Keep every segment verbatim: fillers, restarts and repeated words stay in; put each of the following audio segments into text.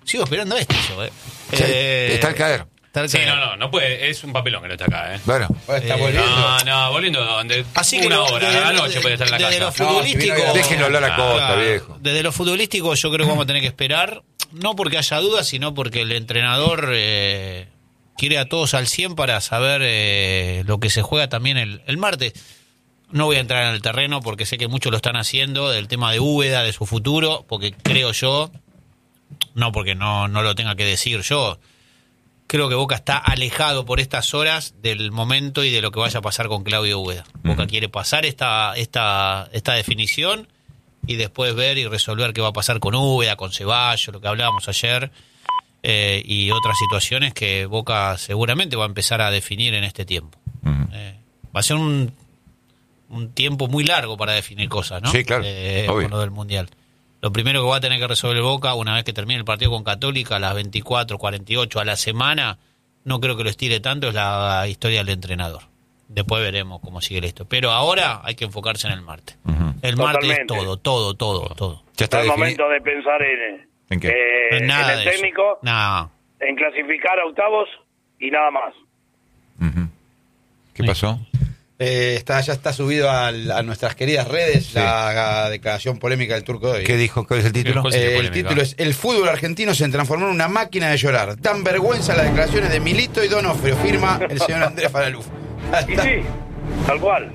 sigo esperando esto yo, ¿eh? Sí, eh está al caer. Está al Sí, caer. no, no, no puede, es un papelón que no está acá, ¿eh? Bueno, Está Eh, volviendo. No, no, volviendo donde Así que una lo- hora, desde- a la noche desde- puede estar en la desde casa. lo futbolístico, No, si déjenlo hablar a Costa, Claro, viejo. desde lo futbolístico yo creo que vamos a tener que esperar, no porque haya dudas, sino porque el entrenador eh, quiere a todos al cien para saber eh, lo que se juega también el, el martes. No voy a entrar en el terreno porque sé que muchos lo están haciendo, del tema de Úbeda, de su futuro, porque creo yo, no porque no, no lo tenga que decir yo, creo que Boca está alejado por estas horas del momento y de lo que vaya a pasar con Claudio Úbeda. Boca Ujú. quiere pasar esta, esta, esta definición y después ver y resolver qué va a pasar con Úbeda, con Ceballos, lo que hablábamos ayer, eh, y otras situaciones que Boca seguramente va a empezar a definir en este tiempo. Ujú. Eh, va a ser un, un tiempo muy largo para definir cosas, ¿no? Sí, claro, Eh, obvio. con lo del Mundial. Lo primero que va a tener que resolver Boca, una vez que termine el partido con Católica, a las veinticuatro, cuarenta y ocho, a la semana, no creo que lo estire tanto, es la historia del entrenador. Después veremos cómo sigue esto. Pero ahora hay que enfocarse en el martes. Ujú. El martes es Totalmente. todo, todo, todo, todo. Ya está Está el definido. momento de pensar en, ¿En qué? eh, No es nada en el de eso. técnico, Nada. en clasificar a octavos y nada más. Ujú. ¿Qué Sí. pasó? Eh, está, ya está subido al- a nuestras queridas redes Sí. la, la declaración polémica del Turco de hoy. ¿Qué dijo? ¿Cuál es el título? ¿Cuál sería Eh, el polémica? título es: el fútbol argentino se transformó en una máquina de llorar. Dan vergüenza las declaraciones de Milito y Donofrio, firma el señor Andrés Faraluf. Y sí, tal cual.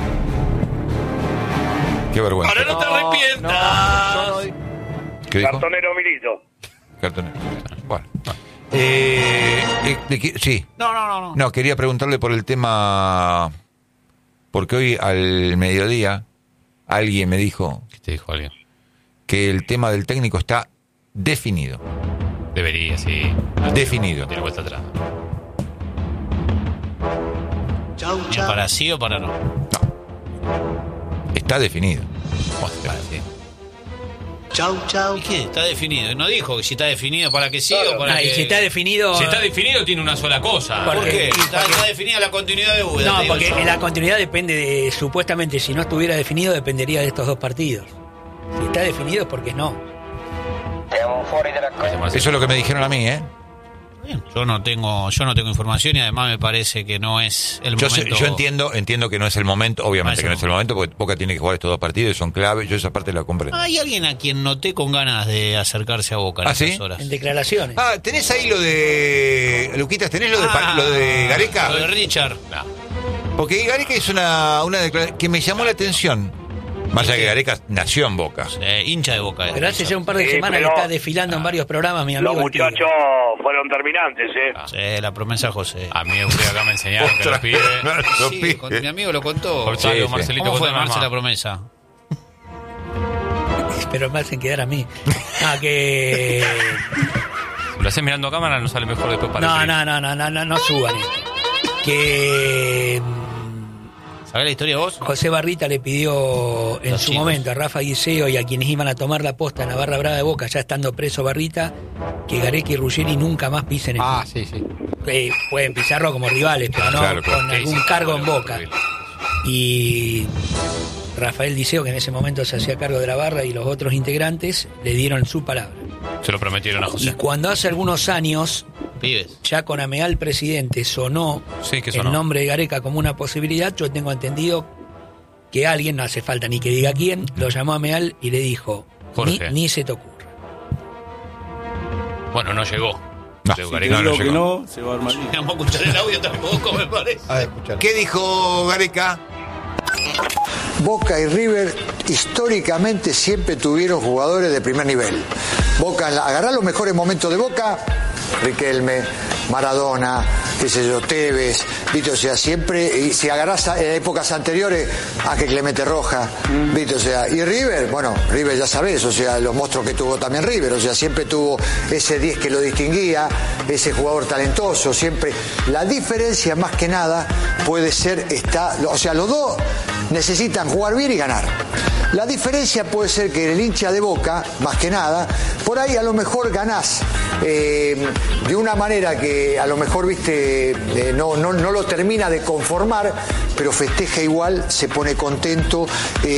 Qué vergüenza. Ahora no te arrepientas. ¿Qué dijo? Cartonero Milito. Cartonero. Bueno. Eh, eh, de qué- sí. No, no, no, no. No, quería preguntarle por el tema, porque hoy al mediodía alguien me dijo ¿Qué te dijo alguien? que el tema del técnico está definido. Debería, sí. Definido. No tiene vuelta atrás. Ni para sí o para no. No. Está definido. Bueno, para, sí. ¿Y qué? Está definido. No dijo que si está definido para que sí o para Ah, que... y si está definido. Si está definido, tiene una sola cosa. ¿Por ¿Por qué? Porque- Está, está definida la continuidad de Úbeda. No, te digo porque yo. la continuidad depende de, supuestamente, si no estuviera definido, dependería de estos dos partidos. Si está definido es porque no. Eso es lo que me dijeron a mí, ¿eh? Bien, Yo no tengo, yo no tengo información y además me parece que no es el Yo, sé- momento. yo entiendo entiendo que no es el momento, obviamente No es que no el es el momento, porque Boca tiene que jugar estos dos partidos y son clave. Yo esa parte la comprendo. Hay alguien a quien noté con ganas de acercarse a Boca en ¿Ah, estas sí? horas. En declaraciones. Ah, ¿tenés ahí lo de... Luquitas, ¿tenés lo de, Pa- Ah, lo de Gareca? Lo de Richard. Porque Gareca es una, una declaración que me llamó la atención. Más allá que Gareca nació en Boca. Eh, hincha de Boca. eh. Pero hace ya un par de Sí, semanas pero- que está desfilando en varios programas, mi amigo. Los el Tigre. muchachos fueron terminantes, ¿eh? Sí, la promesa José. A mí usted acá me enseñaron que los pibes... Los Sí, pibes. con- mi amigo lo contó. Por Sí, algo, sí. Marcelito, ¿Cómo fue contame Marce más. la promesa? Pero me hacen quedar a mí. Ah, que. Si lo haces mirando a cámara, no sale mejor después para No, el no, no, no, no, no, no suban esto. Que. ¿Sabés la historia vos? José Barrita le pidió en Los su chicos. momento a Rafa Guiseo y a quienes iban a tomar la posta en la barra brava de Boca, ya estando preso Barrita, que Gareca y Ruggeri nunca más pisen el Ah, sí, sí. eh, pueden pisarlo como rivales, pero no Claro, claro. con Sí, algún sí, cargo claro, en Boca. horrible. Y Rafael Diceo, que en ese momento se hacía cargo de la barra, y los otros integrantes le dieron su palabra. Se lo prometieron a Y José. cuando hace algunos años, Pibes. ya con Ameal presidente, sonó Sí, que el sonó. nombre de Gareca como una posibilidad, yo tengo entendido que alguien, no hace falta ni que diga quién, lo llamó a Ameal y le dijo, ni, Jorge. ni se te ocurra. Bueno, no llegó. No, Leo sí, Gareca. no, no llegó. no, se va a armar. Vamos a escuchar el audio tampoco, me parece. A ver, escuchar. ¿Qué dijo Gareca? Boca y River históricamente siempre tuvieron jugadores de primer nivel. Boca, agarrá los mejores momentos de Boca, Riquelme, Maradona, qué sé yo, Tevez, ¿viste? O sea, siempre, y si agarrás a- en épocas anteriores, a que Clemente Roja, ¿viste? O sea, y River, bueno, River ya sabés, o sea, los monstruos que tuvo también River, o sea, siempre tuvo ese diez que lo distinguía, ese jugador talentoso, siempre. La diferencia más que nada puede ser, está, o sea, los dos necesitan jugar bien y ganar. La diferencia puede ser que el hincha de Boca, más que nada, por ahí a lo mejor ganás eh, de una manera que a lo mejor, viste, eh, no, no, no lo termina de conformar, pero festeja igual, se pone contento. Eh,